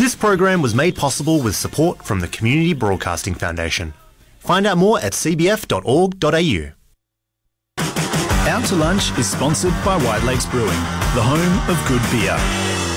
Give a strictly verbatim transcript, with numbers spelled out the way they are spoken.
This program was made possible with support from the Community Broadcasting Foundation. Find out more at c b f dot org dot a u. Out to Lunch is sponsored by White Lakes Brewing, the home of good beer.